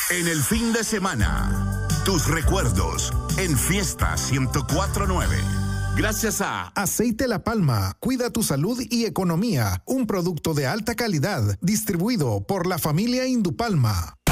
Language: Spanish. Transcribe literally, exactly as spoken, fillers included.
En el fin de semana, tus recuerdos en Fiesta ciento cuatro punto nueve. Gracias a Aceite La Palma, cuida tu salud y economía. Un producto de alta calidad, distribuido por la familia Indupalma.